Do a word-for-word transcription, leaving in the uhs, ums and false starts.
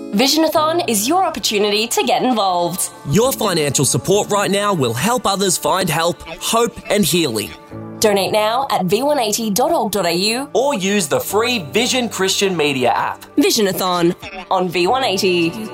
Visionathon is your opportunity to get involved. Your financial support right now will help others find help, hope and healing. Donate now at v one eighty dot org dot a u Or use the free Vision Christian Media app. Visionathon on V one eighty.